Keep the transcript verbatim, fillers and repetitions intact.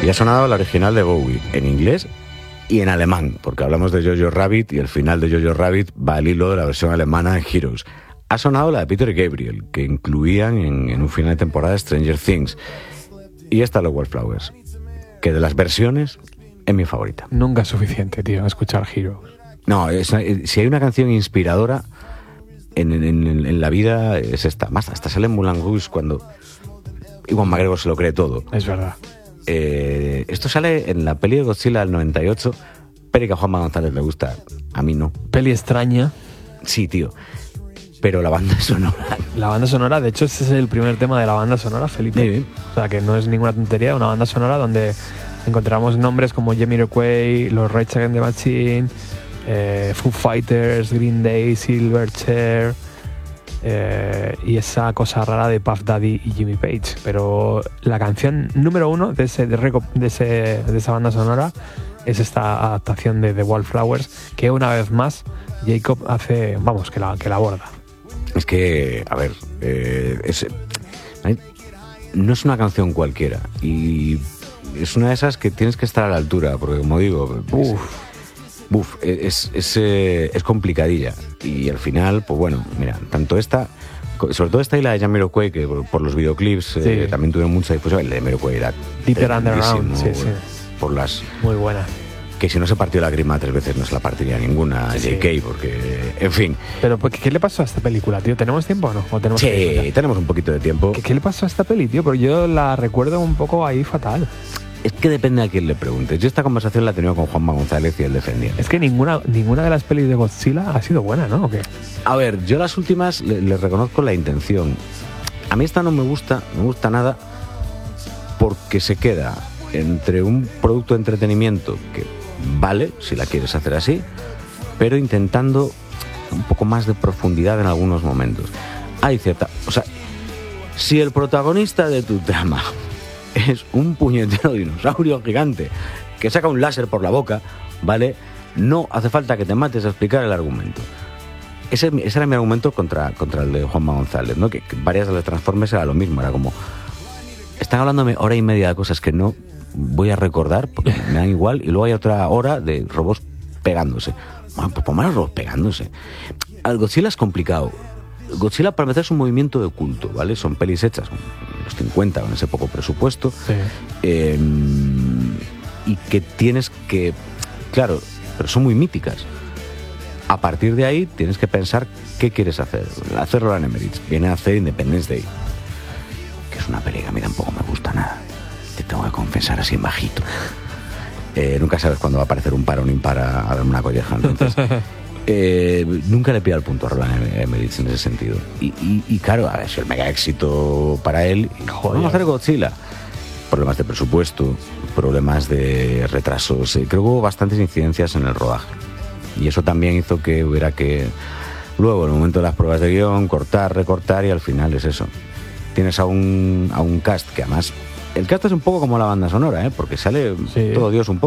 Y ha sonado la original de Bowie, en inglés y en alemán, porque hablamos de Jojo Rabbit y el final de Jojo Rabbit va al hilo de la versión alemana en Heroes. Ha sonado la de Peter Gabriel, que incluían en, en un final de temporada Stranger Things. Y esta Los Wallflowers, que de las versiones es mi favorita. Nunca es suficiente, tío, escuchar Heroes. No, es, si hay una canción inspiradora en, en, en, en la vida es esta. Más hasta sale en Moulin Rouge cuando Iwan McGregor se lo cree todo. Es verdad. Eh, esto sale en la peli de Godzilla del noventa y ocho, peli que a Juanma González le gusta, a mí no. Peli extraña. Sí, tío. Pero la banda sonora... La banda sonora, de hecho, este es el primer tema de la banda sonora, Felipe. Sí. O sea, que no es ninguna tontería, una banda sonora donde encontramos nombres como Jamiroquai, los Rage Against the Machine, eh, Foo Fighters, Green Day, Silverchair, eh, y esa cosa rara de Puff Daddy y Jimmy Page. Pero la canción número uno de, ese, de, reco- de, ese, de esa banda sonora es esta adaptación de The Wallflowers, que una vez más Jacob hace, vamos, que la, que la aborda. Es que, a ver, eh, es, no es una canción cualquiera y es una de esas que tienes que estar a la altura, porque como digo, Uf. Uf, es, es, es complicadilla y al final, pues bueno, mira, tanto esta, sobre todo esta y la de Jamiroquai, que por, por los videoclips sí. eh, también tuvieron mucha difusión. El de Jamiroquai era Deeper Underground, sí, sí. Por las... Muy buena. Que si no se partió la grima tres veces no se la partiría ninguna a sí. J K, porque, en fin. Pero, ¿qué le pasó a esta película, tío? ¿Tenemos tiempo o no? ¿O tenemos sí, tenemos un poquito de tiempo. ¿Qué, ¿Qué le pasó a esta peli, tío? Porque yo la recuerdo un poco ahí fatal. Es que depende a quién le preguntes. Yo esta conversación la he tenido con Juanma González y él defendía. Es que ninguna, ninguna de las pelis de Godzilla ha sido buena, ¿no? ¿O qué? A ver, yo las últimas le, le reconozco la intención. A mí esta no me gusta, no me gusta nada, porque se queda entre un producto de entretenimiento que vale, si la quieres hacer así, pero intentando un poco más de profundidad en algunos momentos. Hay cierta... O sea, si el protagonista de tu trama es un puñetero dinosaurio gigante que saca un láser por la boca, ¿vale? No hace falta que te mates a explicar el argumento. Ese, ese era mi argumento contra, contra el de Juanma González, ¿no? Que, que varias de las Transformers era lo mismo, era como... Están hablándome hora y media de cosas que no voy a recordar porque me dan igual, y luego hay otra hora de robots pegándose. Bueno, pues ponme a los robots pegándose. Al Godzilla es complicado. Godzilla, para empezar, es un movimiento de culto, ¿vale? Son pelis hechas en los cincuenta, con ese poco presupuesto. Sí. Eh, y que tienes que... Claro, pero son muy míticas. A partir de ahí tienes que pensar qué quieres hacer. Hacer Roland Emmerich viene a hacer Independence Day, que es una peli que a mí tampoco me gusta nada. Te tengo que confesar así en bajito. Eh, nunca sabes cuándo va a aparecer un par o un impar a, a darme una colleja. Entonces, eh, nunca le pido el punto a Roland Emmerich en ese sentido. Y, y, y claro, a ver, si el mega éxito para él, joder, vamos a hacer Godzilla. Problemas de presupuesto, problemas de retrasos. Eh, creo que hubo bastantes incidencias en el rodaje. Y eso también hizo que hubiera que, luego, en el momento de las pruebas de guión, cortar, recortar, y al final es eso. Tienes a un, a un cast que además... El cast es un poco como la banda sonora, ¿eh? Porque sale sí. todo Dios un poco.